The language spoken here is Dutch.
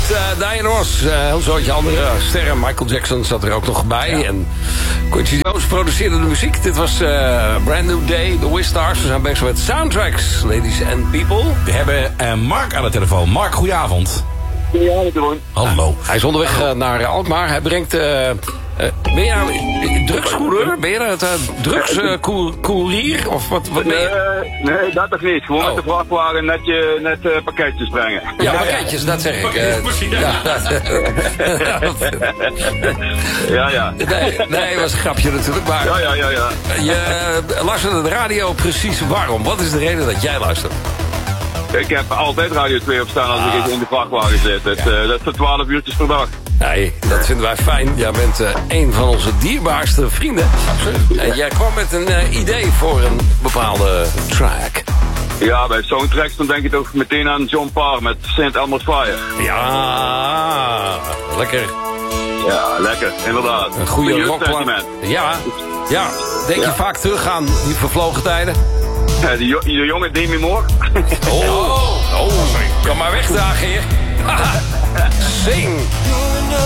Diana Ross, heel zootje andere sterren. Michael Jackson zat er ook nog bij. Ja. En Quincy Jones produceerde de muziek. Dit was Brand New Day, The Wistars. We zijn bezig met soundtracks, ladies and people. We hebben Mark aan de telefoon. Mark, goedenavond. Ja, doen. Hallo. Hij is onderweg naar Alkmaar. Hij brengt... ben je nou drugscoureur? Ben je het drugscourier? Of wat ben je? Nee, dat toch niet. Gewoon met de vrachtwagen net pakketjes brengen. Ja, pakketjes, dat zeg ik. Ja. Nee, was een grapje natuurlijk. Maar Ja. je luisterde de radio precies waarom? Wat is de reden dat jij luistert? Ik heb altijd Radio 2 op staan als ik in de vrachtwagen zit. Dat is voor 12 uurtjes per dag. Nee, dat vinden wij fijn. Jij bent een van onze dierbaarste vrienden. En jij kwam met een idee voor een bepaalde track. Ja, bij soundtracks dan denk je toch meteen aan John Parr met St. Elmo's Fire. Ja, lekker. Ja, lekker, inderdaad. Een goede rockplaat. Ja. Denk je vaak terug aan die vervlogen tijden? De jonge Demi Moore. Oh, kom maar wegdragen hier. Zing.